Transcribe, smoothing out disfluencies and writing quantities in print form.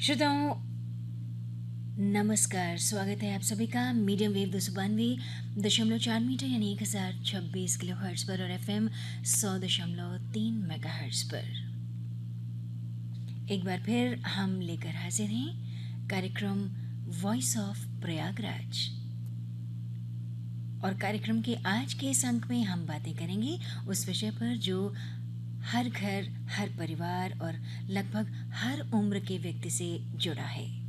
श्रोताओं, नमस्कार। स्वागत है आप सभी का मीडियम वेव 292.4 मीटर यानी 1026 किलो हर्ट्ज पर और FM 100.3 मेगा हर्ट्ज पर। एक बार फिर हम लेकर हाजिर हैं कार्यक्रम वॉइस ऑफ प्रयागराज। और कार्यक्रम के आज के इस अंक में हम बातें करेंगे उस विषय पर जो हर घर, हर परिवार और लगभग हर उम्र के व्यक्ति से जुड़ा है।